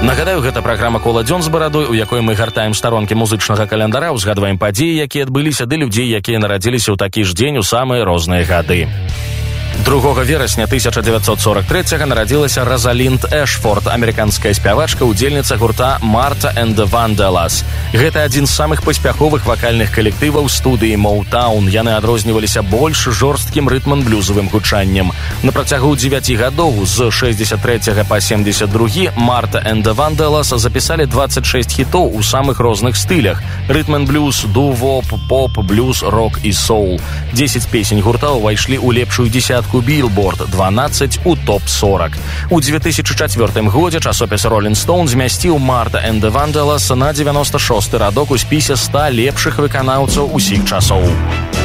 Нагадаю, гэта праграма «Кола дзён з барадой», у якой мы гартаем старонкі музычнага календара, узгадваем падзеі, якія адбыліся, ды людзей, якія нарадзіліся ў такі ж дзень у самыя розныя гады. 2 верасня 1943 нарадзілася Розалінд Эшфорд, амерыканская спявачка, удзельніца гурта Марта and the Vandellas. Гэта адзін з самых паспяховых вакальных калектываў студыі Motown. Яны адрозніваліся больш жорсткім рытман-блюзавым гучаннем. На працягу 9 гадоў, з 63 па 72, Марта and the Vandellas запісалі 26 хітоў у самых розных стылях: рытман-блюз, ду-воп, поп, блюз, рок і соул. 10 песень гурта ўвайшлі ў лепшую дзесятку Billboard, 12 у топ-40. У 2004 годзе часопіс Rolling Stone змясціў Marta and the Vandellas на 96-й радок у спісе 100 лепшых выканаўцаў усіх часоў.